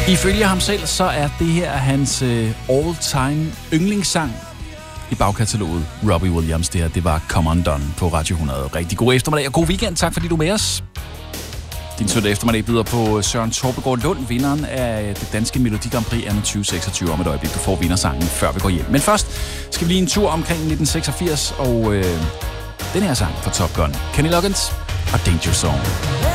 Ifølge ham selv, så er det her hans all-time yndlingssang i bagkataloget. Robbie Williams, det var Come Undone på Radio 100. Rigtig god eftermiddag og god weekend. Tak fordi du er med os. Din søndag eftermiddag byder på Søren Torpegaard Lund, vinderen af det danske Melodi Grand Prix anno 2026 om et øjeblik. Du får vindersangen, før vi går hjem. Men først skal vi lige en tur omkring 1986 og den her sang fra Top Gun. Kenny Loggins og Danger Zone.